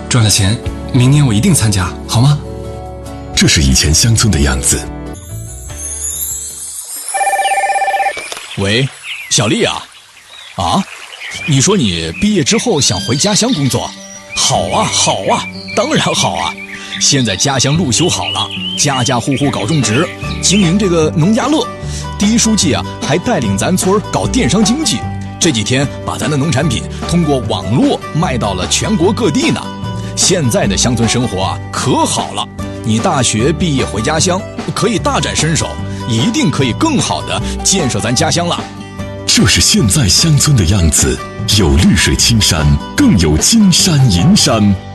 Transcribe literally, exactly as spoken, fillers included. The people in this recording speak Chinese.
赚了钱，明年我一定参加，好吗？ 这是以前乡村的样子。 喂，小丽啊，啊，你说你毕业之后想回家乡工作？好啊，好啊，当然好啊！现在家乡路修好了，家家户户搞种植，经营这个农家乐。第一书记啊，还带领咱村搞电商经济，这几天把咱的农产品通过网络卖到了全国各地呢。现在的乡村生活啊，可好了！你大学毕业回家乡，可以大展身手，一定可以更好的建设咱家乡了。 这是现在乡村的样子，有绿水青山，更有金山银山。